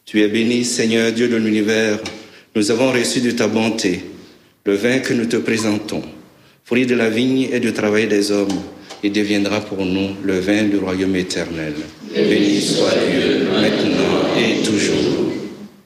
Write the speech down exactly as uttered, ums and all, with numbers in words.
Tu es béni, Seigneur, Dieu de l'univers. Nous avons reçu de ta bonté le vin que nous te présentons, fruit de la vigne et du travail des hommes. Il deviendra pour nous le vin du royaume éternel. Béni soit Dieu, maintenant et toujours.